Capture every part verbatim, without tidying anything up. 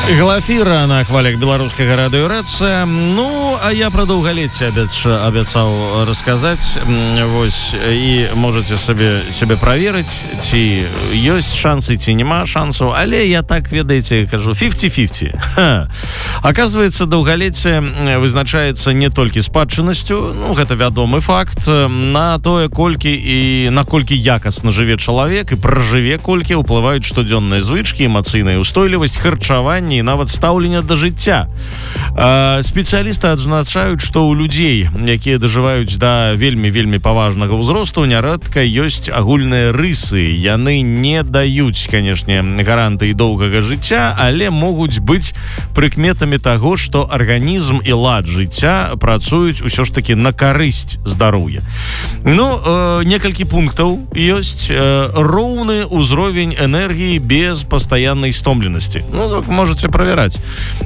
Глафіра на хвалях беларускага радыё РЭЦ. Ну, а я пра даўгалецце абяцаў расказаць. Вось, і можаце сабе сябе праверыць, ці ёсць шансы, ці няма шансаў. Але я так, ведаеце, кажу, фіфці-фіфці. Аказваецца, даўгалецце вызначаецца не толькі спадчыннасцю, ну, гэта вядомы факт, на тое, колькі і наколькі якасна жыве чалавек і пражыве колькі, уплываюць штодзённыя звычкі, эмацыйная ўстойлівасць, харчаванне і нават стаўлення да жыцця. Спецыялісты адзначаюць, што ў людзей, якія дажываюць да вельмі-вельмі паважнага ўзросту, нярэдка ёсць агульныя рысы. Яны не даюць, канешне, гарантыі доўгага жыцця, але могуць быць прыкметамі таго, што арганізм і лад жыцця працуюць усё ж такі на карысць здароўя. Ну, э, некалькі пунктаў ёсць. Э, роўны ўзровень энергіі без пастаяннай стомленасці. Ну, так можаце правяраць.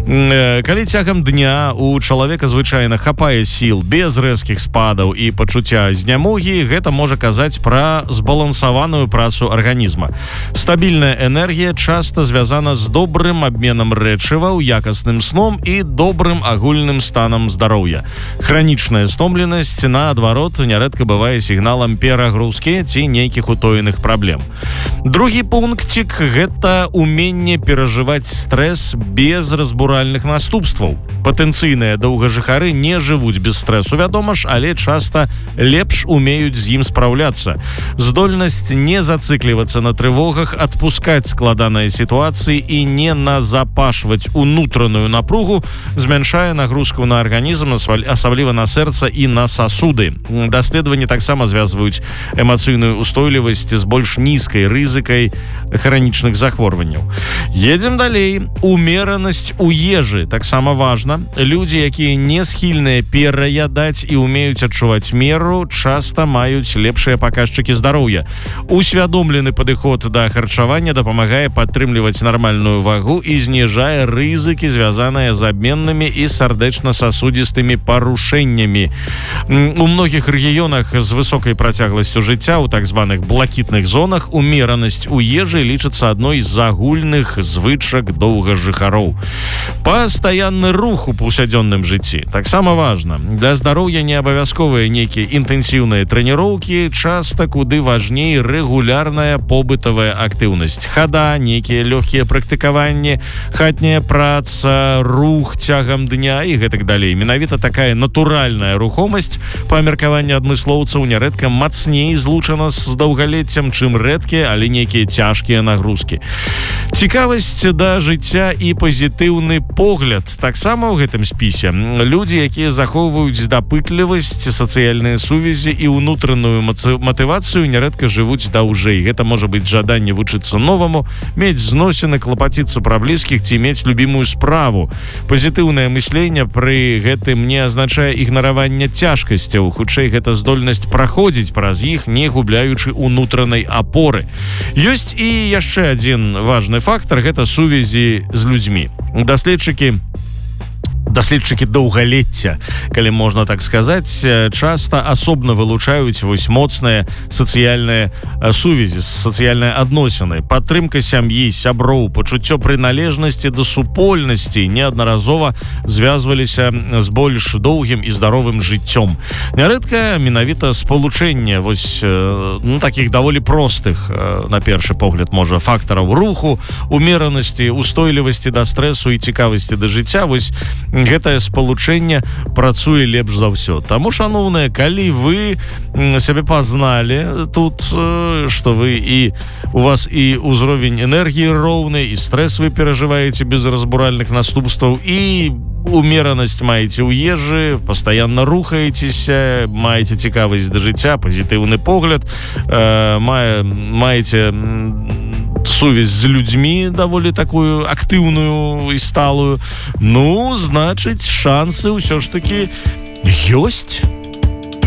Э, калі цягам дня у чалавека звычайна хапае сіл без рэзкіх спадаў і пачуцця знямогі, гэта можа казаць пра збалансаваную працу арганізма. Стабільная энергія часта звязана з добрым абменам рэчываў, якасным сном і добрым агульным станам здароўя. Хранічная стомленасць, наадварот, нярэдка бывае сігналам перагрузкі ці нейкіх утоеных праблем. Другі пунктик – гэта уменне перажываць стрэс без разбуральных наступстваў. Патэнцыйныя доўгажыхары не жывуць без стрэсу, вядома ж, але часта лепш умеюць з ім спраўляцца. Здольнасць не зацыклівацца на трывогах, адпускаць складаныя сітуацыі і не назапашваць унутраную напругу змяншае нагрузку на арганізм, асабліва на сэрца і на сасуды. Даследаванні таксама звязваюць эмацыйную ўстойлівасць з больш нізкай рызыкай хранічных захворванняў. Едзем далей. Умеранасць у ежы таксама важна. Людзі, якія не схільныя пераядаць і умеюць адчуваць меру, часта маюць лепшыя паказчыкі здароўя. Усвядомлены падыход да харчавання дапамагае падтрымліваць нармальную вагу і зніжае рызыкі, звязаныя з абменнымі і сардэчна-сасудзістымі парушэннямі. У многіх рэгіёнах з высокай працягласцю жыцця, у так званых блакітных зонах, умеранасць у ежы лічыцца адной з агульных звычак доўгажыхароў. Пастаянны рух у паўсядзённым жыцці таксама важна. Для здароўя не абавязковыя нейкія інтэнсіўныя трэніроўкі, часта куды важней рэгулярная побытавая актыўнасць. Хада, нейкія лёгкія практыкаванні, хатняя праца, рух цягам дня і гэтак далей. Менавіта такая натуральная рухомасць, па меркаванні адмыслоўцаў, нярэдка мацней злучана з даўгалеццем, чым рэдкія, але нейкія цяжкія нагрузкі. Цікавасць да жыцця і пазітыўны погляд таксама ў гэтым спісе. Людзі, якія захоўваюць дапытлівасць, сацыяльныя сувязі і ўнутраную матывацыю, нярэдка жывуць даўжэй. Гэта можа быць жаданне вучыцца новаму, мець зносіны, клапаціцца пра блізкіх ці мець любімую справу. Пазітыўнае мысленне пры гэтым не азначае ігнараванне цяжкасцяў. Хутчэй, гэта здольнасць праходзіць праз іх, не губляючы ўнутранай апоры. Ёсць і яшчэ адзін важны фактор – гэта сувязі з людзьмі. Даследчыкі Даследчыкі доўгалецця, калі можна так сказаць, часта асобна вылучаюць вось моцныя сацыяльныя сувязі, сацыяльныя адносіны. Падтрымка сям'і, сяброў, пачуццё прыналежнасці да супольнасці неаднаразова звязваліся з больш доўгім і здаровым жыццём. Нярэдка менавіта спалучэнне вось ну, такіх даволі простых, на першы погляд, можа, фактараў руху, умеранасці, устойлівасці да стрэсу і цікавасці да жыцця, вось гэтае спалучэнне працуе лепш за ўсё. Таму, шаноўныя, калі вы сябе пазналі тут, што вы і у вас і ўзровень энергіі роўны, і стрэс вы перажываеце без разбуральных наступстваў, і умеранасць маеце ў ежы, пастаянна рухаецеся, маеце цікавасць да жыцця, пазітыўны погляд, э, мае, маеце сувязь з людзьмі даволі такую актыўную і сталую, ну, значыць, шансы ўсё ж такі ёсць.